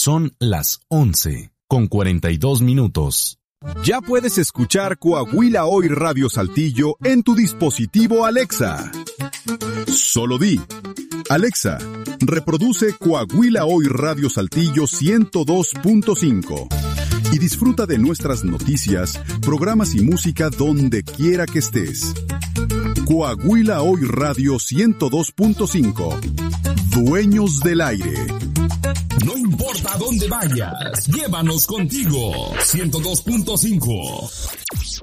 Son las 11:42. Ya puedes escuchar Coahuila Hoy Radio Saltillo en tu dispositivo Alexa. Solo di: Alexa, reproduce Coahuila Hoy Radio Saltillo 102.5 y disfruta de nuestras noticias, programas y música donde quiera que estés. Coahuila Hoy Radio 102.5. Dueños del aire. No importa a dónde vayas, llévanos contigo. 102.5.